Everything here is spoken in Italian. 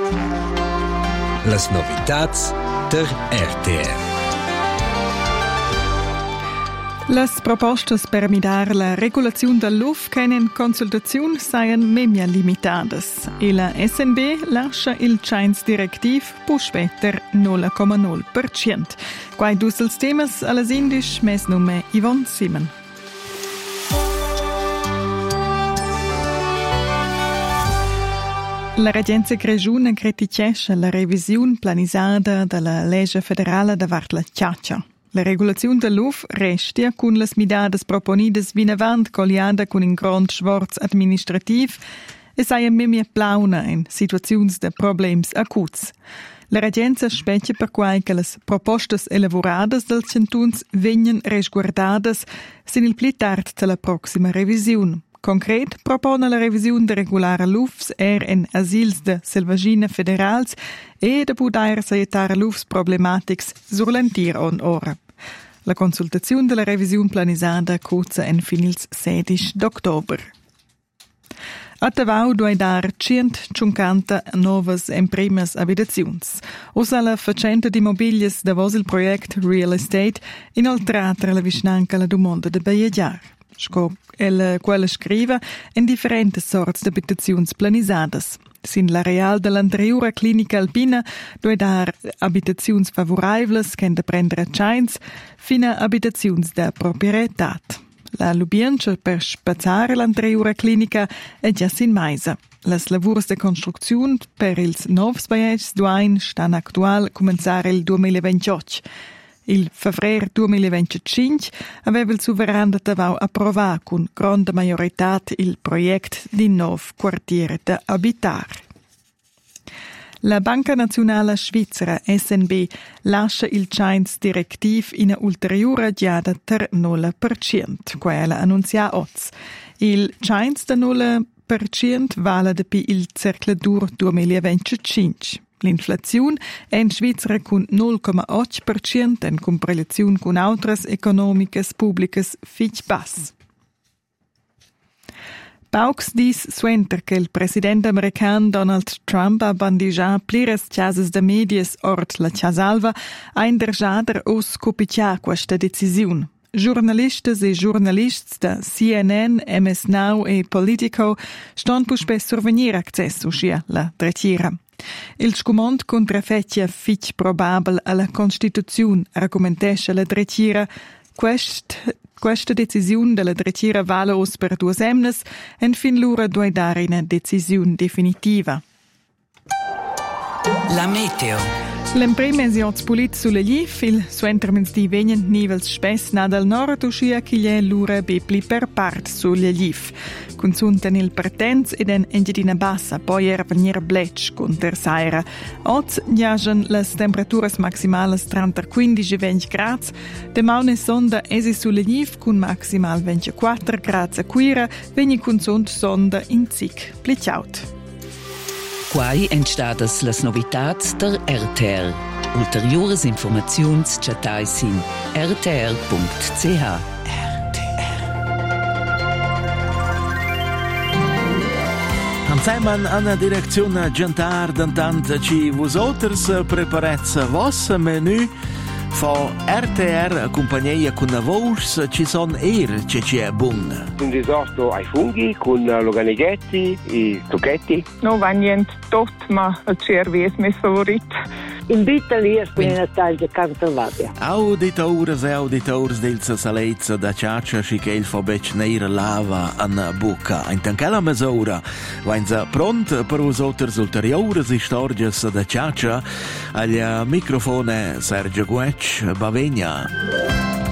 Las novitats der RTR. Las propostas per midar la regulazione del LUF che in consultazione saien memia limitadas e la SNB lascia il Chains Directiv puspetter 0,0%. Quai dus els temas alles indisch mes nume Yvonne Simon. La Regenza Grischuna criticesce la revisione planisada della legge federale davart la Ciaccia. La regolazione del LUF restia con le midadas proponidas vinavant coliada con un grand sforz administrativ e saia memia plauna in situazioni de problems acuts. La Regenza specie per quai che le propostas elaboradas del centuns vengan resguardadas sin il pli tard della prossima revisione. Concret propone la revisione de regulare LUFs en asils de selvagina federals e de budair saietare LUFs problematics sur l'entir on ora. La consultazione della revisione planisada cozza en finils 16 d'october. A Tavau duai dar 150 novas emprimas abitaziuns. Osa la facenta di mobilias da vos il project Real Estate inoltratra la vicinanca la domanda de Baiegiar. Sco quella scriva in differenti sorti di abitazioni planisadas. Sin l'areal dell'anteriore clinica alpina dove dar abitazioni favorevoli che da prendere chains fino a abitazioni da proprietà. La lubienza per spazzare l'anteriore clinica è già sin maisa. Las lavurs de construzione per ils novs baiets duain stan actual cominciare il 2028. Il febbraio 2025 aveva il sovrano di Tavau approvato con grande maggiorità il progetto di nuovo quartiere da abitare. La Banca Nazionale Svizzera SNB lascia il Chains Directiv in ulteriore giada per 0%, quella annunzia oggi. Il Chains da 0% vale per il cercladur 2025. L'inflazione è in Svizzera con 0,8% in comparazione con altre economiche pubbliche fich bass. Paucs dis suenter che il presidente americano Donald Trump ha bandigiato plires chiases de medias ort la Chiasalva a indergiader o scopicià questa decisione. Giornalistas e giornalisti da CNN, MS Now e Politico stanno pus per survenire accesso a la drettiera. Il scumont contraffecchia fich probabile alla Costituzione, argomentesce la drettiera. Questa decisione della drettiera vale os per 2 semnes e fin l'ora due dare una decisione definitiva. La meteo. L'emprema esiots pulit sulle GIF, il suentermens di venient nivels spes na dal nord uscia chi è l'ura bepli per part sulle GIF. Consunten il partenz ed en engedina bassa, poi venir blec con terzaira. Oz giagen las temperaturas maximales tra 15 e 20 grads, de maune sonda esi sulle GIF con maximal 24 grads a quira, veni consund sonda in zic pliciaut. Quai entstadas las novitats der RTR. Ulteriores informaziuns chatai sin rtr.ch. Anzeiman ana direzione giantar d'antant ci vosoters preparez vos menu Fo RTR compagnia con la voce ci son che ci è buon. Un risotto ai funghi con l'organighetti e tocchetti. No, va niente tot, ma il cervi è mio favorito. In Italia è una taglia cantovata. Auditores e auditors del Salezza da Ciaccia che il fobec neira lava an bucca. In tancala mesura, vainza pront per vosoters ulteriores stories da Ciaccia. Al microfone Sergio Guec, Bavegna.